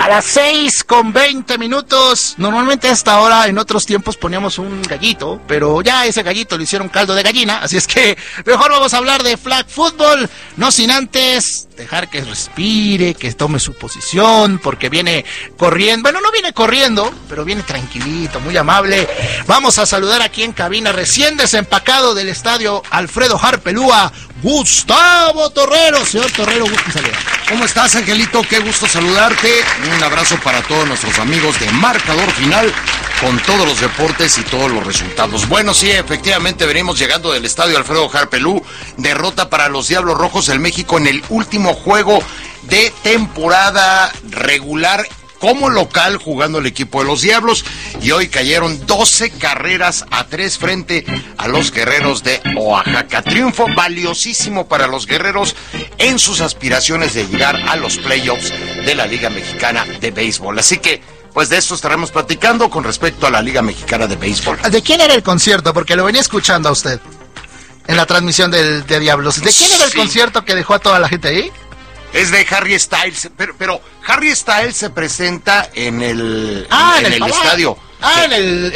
A las 6:20. Normalmente a esta hora, en otros tiempos, poníamos un gallito, pero ya ese gallito le hicieron caldo de gallina, así es que mejor vamos a hablar de flag football, no sin antes dejar que respire, que tome su posición, porque viene corriendo, bueno, no viene corriendo, pero viene tranquilito, muy amable. Vamos a saludar aquí en cabina, recién desempacado del estadio Alfredo Harpelúa, Gustavo Torrero. Señor Torrero, gusto saludar. ¿Cómo estás, Angelito? Qué gusto saludarte. Un abrazo para todos nuestros amigos de Marcador Final, con todos los deportes y todos los resultados. Bueno, sí, efectivamente venimos llegando del estadio Alfredo Harpelú. Derrota para los Diablos Rojos del México en el último juego de temporada regular como local, jugando el equipo de los Diablos, y hoy cayeron 12-3 frente a los Guerreros de Oaxaca. Triunfo valiosísimo para los Guerreros en sus aspiraciones de llegar a los playoffs de la Liga Mexicana de Béisbol. Así que, pues de esto estaremos platicando con respecto a la Liga Mexicana de Béisbol. ¿De quién era el concierto? Porque lo venía escuchando a usted en la transmisión de Diablos. ¿De quién era el concierto que dejó a toda la gente ahí? Es de Harry Styles, pero Harry Styles se presenta en el estadio. En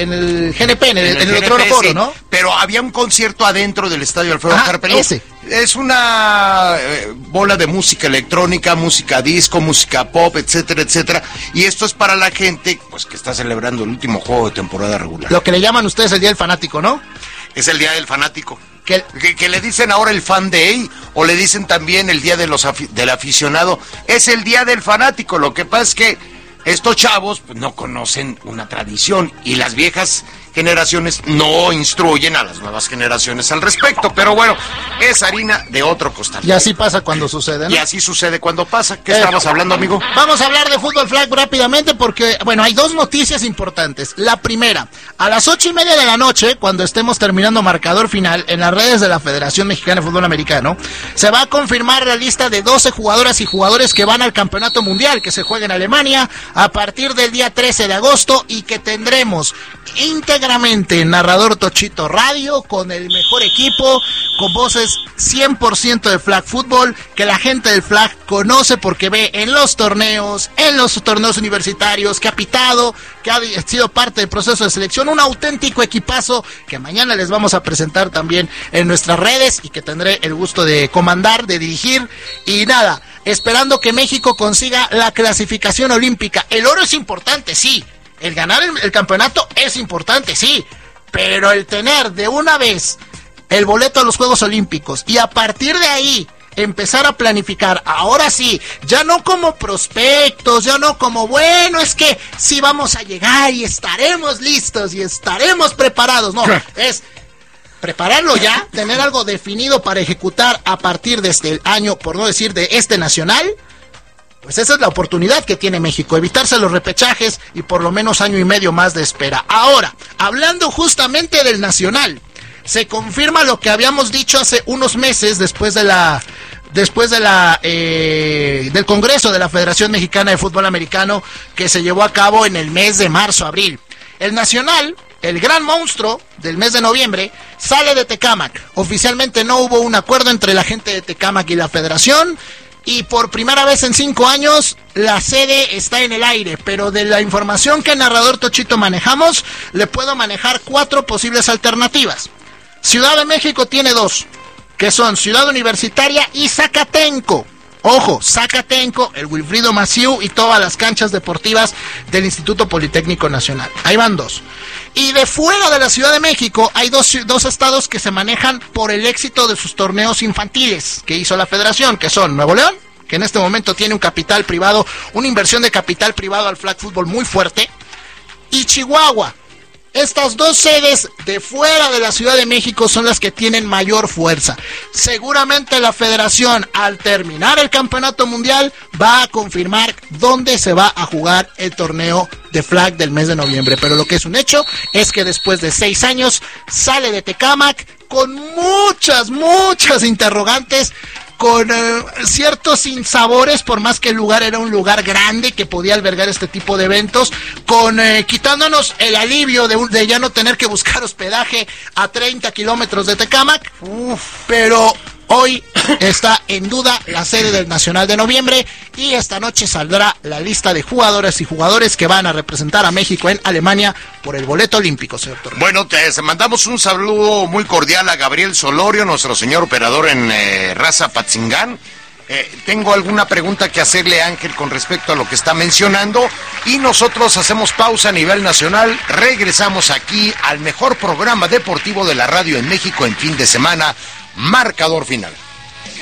el GNP, en el otro foro, ¿no? Pero había un concierto adentro del estadio Alfredo Harpelú. Ese. Es una bola de música electrónica, música disco, música pop, etcétera, etcétera. Y esto es para la gente, pues, que está celebrando el último juego de temporada regular. Lo que le llaman ustedes el Día del Fanático, ¿no? Es el Día del Fanático. Que le dicen ahora el Fan Day, o le dicen también el Día del Aficionado. Es el Día del Fanático. Lo que pasa es que estos chavos, pues, no conocen una tradición, y las viejas generaciones no instruyen a las nuevas generaciones al respecto. Pero bueno, es harina de otro costal. Y así pasa cuando sucede, ¿no? Y así sucede cuando pasa. ¿Qué estabas hablando, amigo? Vamos a hablar de fútbol flag rápidamente porque, bueno, hay dos noticias importantes. La primera, a las 8:30 de la noche, cuando estemos terminando Marcador Final, en las redes de la Federación Mexicana de Fútbol Americano, se va a confirmar la lista de 12 jugadoras y jugadores que van al Campeonato Mundial, que se juega en Alemania a partir del día 13 de agosto, y que tendremos íntegramente Narrador Tochito Radio, con el mejor equipo, con voces 100% de flag fútbol, que la gente del flag conoce porque ve en los torneos universitarios, que ha pitado, que ha sido parte del proceso de selección, un auténtico equipazo que mañana les vamos a presentar también en nuestras redes, y que tendré el gusto de comandar, de dirigir, y nada, esperando que México consiga la clasificación olímpica. El oro es importante, sí. El ganar el campeonato es importante, sí, pero el tener de una vez el boleto a los Juegos Olímpicos, y a partir de ahí empezar a planificar, ahora sí, ya no como prospectos, ya no como, bueno, es que sí vamos a llegar y estaremos listos y estaremos preparados, no, es prepararlo ya, tener algo definido para ejecutar a partir de este año, por no decir de este nacional. Pues esa es la oportunidad que tiene México, evitarse los repechajes y por lo menos año y medio más de espera. Ahora, hablando justamente del nacional, se confirma lo que habíamos dicho hace unos meses después del Congreso de la Federación Mexicana de Fútbol Americano, que se llevó a cabo en el mes de marzo-abril. El nacional, el gran monstruo del mes de noviembre, sale de Tecámac. Oficialmente no hubo un acuerdo entre la gente de Tecámac y la Federación, y por primera vez en 5 años la sede está en el aire, pero de la información que en Narrador Tochito manejamos, le puedo manejar 4 posibles alternativas. Ciudad de México tiene 2, que son Ciudad Universitaria y Zacatenco. Ojo, Zacatenco, el Wilfrido Maciú y todas las canchas deportivas del Instituto Politécnico Nacional. Ahí van 2. Y de fuera de la Ciudad de México hay dos estados que se manejan por el éxito de sus torneos infantiles que hizo la Federación, que son Nuevo León, que en este momento tiene un capital privado, una inversión de capital privado al flag fútbol muy fuerte, y Chihuahua. Estas 2 sedes de fuera de la Ciudad de México son las que tienen mayor fuerza. Seguramente la Federación, al terminar el Campeonato Mundial, va a confirmar dónde se va a jugar el torneo de flag del mes de noviembre. Pero lo que es un hecho es que después de 6 años sale de Tecámac con muchas interrogantes, con ciertos sinsabores, por más que el lugar era un lugar grande que podía albergar este tipo de eventos, con quitándonos el alivio de ya no tener que buscar hospedaje a 30 kilómetros de Tecámac, pero Hoy está en duda la sede del Nacional de Noviembre y esta noche saldrá la lista de jugadoras y jugadores que van a representar a México en Alemania por el boleto olímpico, señor Torres. Bueno, te mandamos un saludo muy cordial a Gabriel Solorio, nuestro señor operador en Raza Patzingán. Tengo alguna pregunta que hacerle, Ángel, con respecto a lo que está mencionando, y nosotros hacemos pausa a nivel nacional. Regresamos aquí al mejor programa deportivo de la radio en México en fin de semana, Marcador Final.